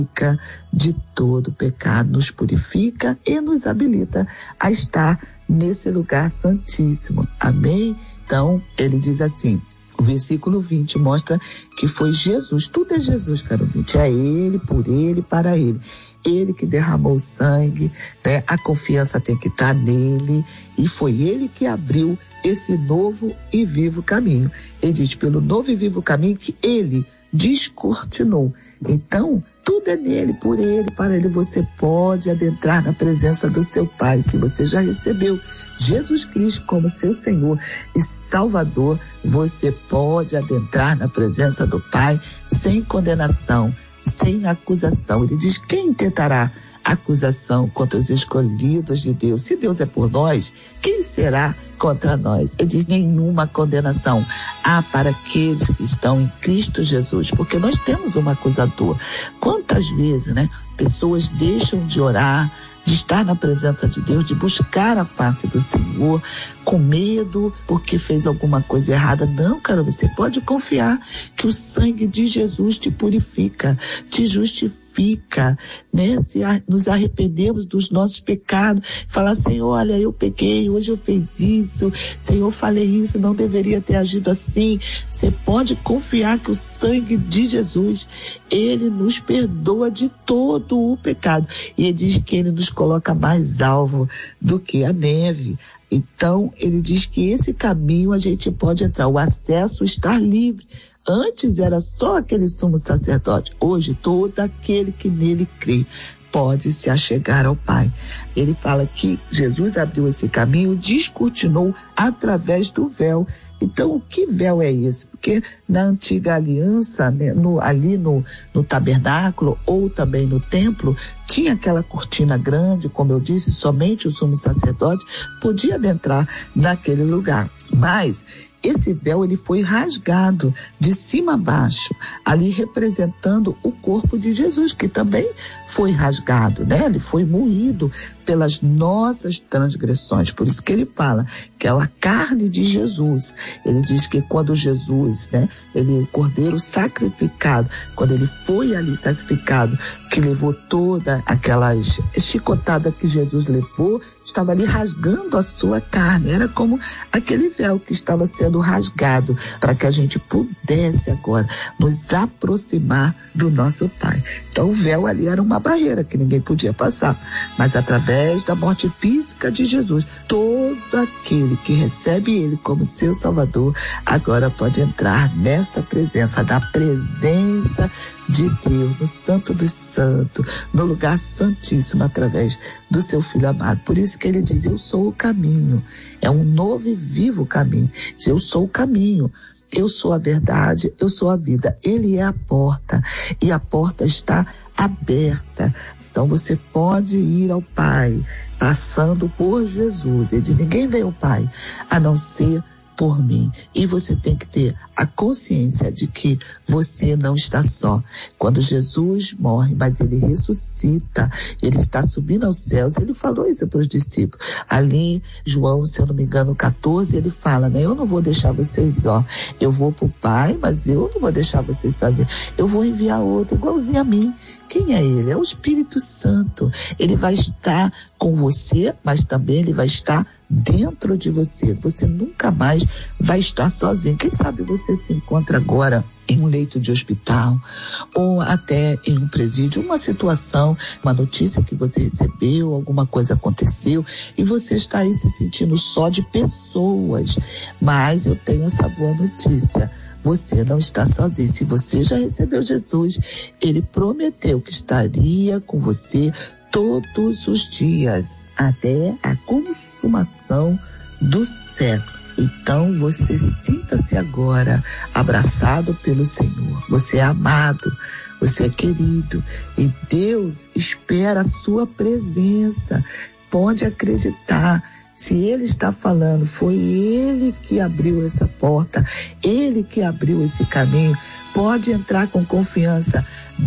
de todo pecado, nos purifica e nos habilita a estar nesse lugar santíssimo. Amém? Então, ele diz assim, o versículo 20 mostra que foi Jesus, tudo é Jesus, caro ouvinte, é Ele, por Ele, para Ele. Ele que derramou sangue, né? A confiança tem que estar nele, e foi Ele que abriu esse novo e vivo caminho. Ele diz, pelo novo e vivo caminho que Ele descortinou. Então, tudo é nele, por Ele, para Ele. Você pode adentrar na presença do seu Pai. Se você já recebeu Jesus Cristo como seu Senhor e Salvador, você pode adentrar na presença do Pai sem condenação, sem acusação. Ele diz, quem tentará acusação contra os escolhidos de Deus? Se Deus é por nós, quem será contra nós? Ele diz, nenhuma condenação há para aqueles que estão em Cristo Jesus, porque nós temos um acusador. Quantas vezes, né, pessoas deixam de orar, de estar na presença de Deus, de buscar a face do Senhor, com medo porque fez alguma coisa errada. Não, cara, você pode confiar que o sangue de Jesus te purifica, te justifica, né? Se nos arrependemos dos nossos pecados, falar, Senhor, olha, eu pequei, hoje eu fiz isso, Senhor, falei isso, não deveria ter agido assim. Você pode confiar que o sangue de Jesus, Ele nos perdoa de todo o pecado. E Ele diz que Ele nos coloca mais alvo do que a neve. Então, Ele diz que esse caminho a gente pode entrar, o acesso está livre. Antes era só aquele sumo sacerdote. Hoje, todo aquele que nele crê pode se achegar ao Pai. Ele fala que Jesus abriu esse caminho, descortinou através do véu. Então, o que véu é esse? Porque na antiga aliança, né, ali no tabernáculo ou também no templo, tinha aquela cortina grande, como eu disse, somente o sumo sacerdote podia adentrar naquele lugar. Mas esse véu, ele foi rasgado de cima a baixo, ali representando o corpo de Jesus, que também foi rasgado, né? Ele foi moído pelas nossas transgressões. Por isso que ele fala que é a carne de Jesus. Ele diz que quando Jesus, né, o cordeiro sacrificado, quando ele foi ali sacrificado, que levou toda aquelas chicotada que Jesus levou, estava ali rasgando a sua carne. Era como aquele véu que estava sendo rasgado para que a gente pudesse agora nos aproximar do nosso Pai. Então o véu ali era uma barreira que ninguém podia passar, mas através da morte física de Jesus, todo aquele que recebe Ele como seu Salvador agora pode entrar nessa presença, da presença de Deus, no Santo dos Santos, no lugar santíssimo, através do seu Filho amado. Por isso que ele diz, eu sou o caminho, é um novo e vivo caminho. Diz, eu sou o caminho, eu sou a verdade, eu sou a vida. Ele é a porta e a porta está aberta. Então você pode ir ao Pai passando por Jesus. Ele diz, ninguém vem ao Pai a não ser por mim. E você tem que ter a consciência de que você não está só. Quando Jesus morre, mas ele ressuscita, ele está subindo aos céus. Ele falou isso para os discípulos. Ali, João, se eu não me engano, 14, ele fala, né? Eu não vou deixar vocês, eu vou para o Pai, mas eu não vou deixar vocês sozinhos. Eu vou enviar outro, igualzinho a mim. Quem é ele? É o Espírito Santo. Ele vai estar com você, mas também ele vai estar dentro de você. Você nunca mais vai estar sozinho. Quem sabe você se encontra agora em um leito de hospital ou até em um presídio, uma situação, uma notícia que você recebeu, alguma coisa aconteceu e você está aí se sentindo só de pessoas. Mas eu tenho essa boa notícia. Você não está sozinho. Se você já recebeu Jesus, Ele prometeu que estaria com você todos os dias, até a consumação do século. Então você sinta-se agora abraçado pelo Senhor. Você é amado, você é querido e Deus espera a sua presença. Pode acreditar. Se Ele está falando, foi Ele que abriu essa porta, Ele que abriu esse caminho, pode entrar com confiança.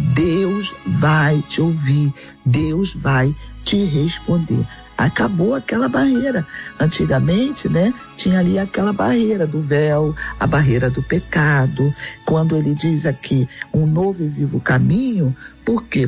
Deus vai te ouvir, Deus vai te responder. Acabou aquela barreira. Antigamente, né, tinha ali aquela barreira do véu, a barreira do pecado. Quando ele diz aqui, um novo e vivo caminho, por quê?